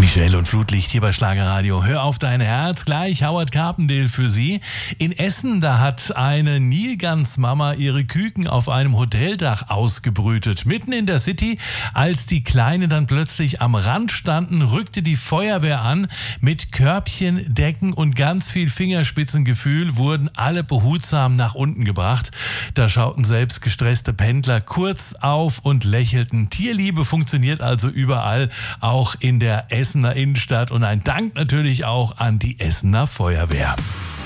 Michelle und Flutlicht hier bei Schlagerradio. Hör auf dein Herz. Gleich Howard Carpendale für Sie. In Essen, da hat eine Nilgansmama ihre Küken auf einem Hoteldach ausgebrütet. Mitten in der City, als die Kleine dann plötzlich am Rand standen, rückte die Feuerwehr an. Mit Körbchen, Decken und ganz viel Fingerspitzengefühl wurden alle behutsam nach unten gebracht. Da schauten selbst gestresste Pendler kurz auf und lächelten. Tierliebe funktioniert also überall, auch in der Essener Innenstadt, und ein Dank natürlich auch an die Essener Feuerwehr.